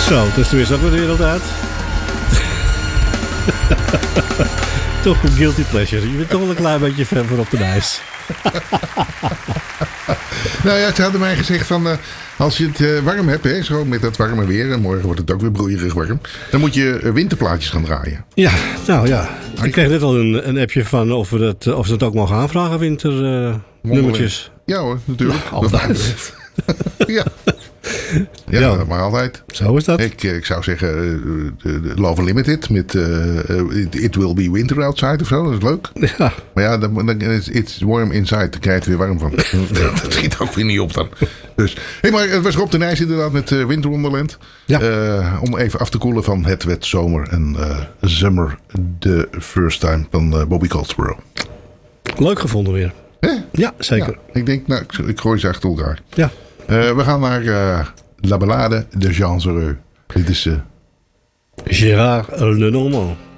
Zo, dus toen is dat de wereld uit. Toch een guilty pleasure. Je bent toch wel een klein beetje fan van op de ijs. Nou ja, ze hadden mij gezegd van... als je het warm hebt, hè, zo met dat warme weer... en morgen wordt het ook weer broeierig warm... dan moet je winterplaatjes gaan draaien. Ja, nou ja. Ik kreeg net al een appje van of ze dat ook mogen aanvragen, winternummertjes. Ja hoor, natuurlijk. Ja, altijd. Ja. Ja, maar altijd. Zo is dat. Ik zou zeggen, Love Limited met It Will Be Winter Outside of zo. Dat is leuk. Ja. Maar ja, dan is It's Warm Inside. Daar krijg je er weer warm van. Dat schiet ook weer niet op dan. Dus, maar het was Rob de Nijs inderdaad met Winter Wonderland. Ja. Om even af te koelen van Het werd zomer en Summer the First Time van Bobby Goldsboro. Leuk gevonden weer. Hè? Ja, zeker. Ja, ik denk, nou, ik gooi ze achter elkaar. Ja. We gaan naar La Ballade de Jean Zereux. Dit is... Gérard Lenormand.